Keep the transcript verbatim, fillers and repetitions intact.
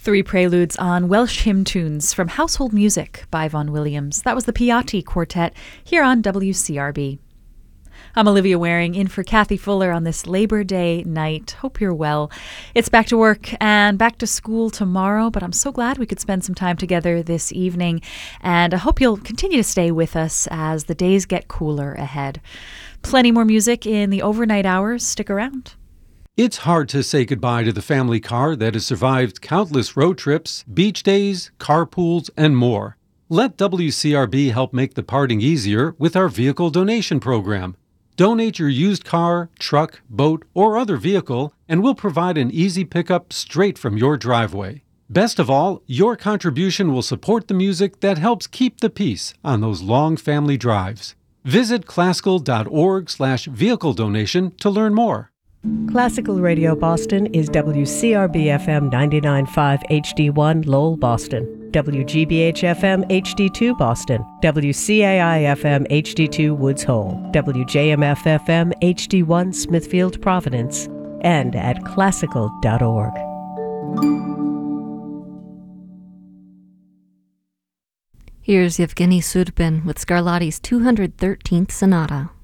Three preludes on Welsh hymn tunes from Household Music by Vaughan Williams. That was the Piatti Quartet here on W C R B. I'm Olivia Waring, in for Kathy Fuller on this Labor Day night. Hope you're well. It's back to work and back to school tomorrow, but I'm so glad we could spend some time together this evening, and I hope you'll continue to stay with us as the days get cooler ahead. Plenty more music in the overnight hours. Stick around. It's hard to say goodbye to the family car that has survived countless road trips, beach days, carpools, and more. Let W C R B help make the parting easier with our vehicle donation program. Donate your used car, truck, boat, or other vehicle, and we'll provide an easy pickup straight from your driveway. Best of all, your contribution will support the music that helps keep the peace on those long family drives. Visit classical.org slash vehicle donation to learn more. Classical Radio Boston is W C R B F M ninety-nine point five H D one Lowell, Boston, W G B H F M H D two Boston, W C A I F M H D two Woods Hole, W J M F F M H D one Smithfield, Providence, and at classical dot org. Here's Yevgeny Sudbin with Scarlatti's two hundred thirteenth Sonata.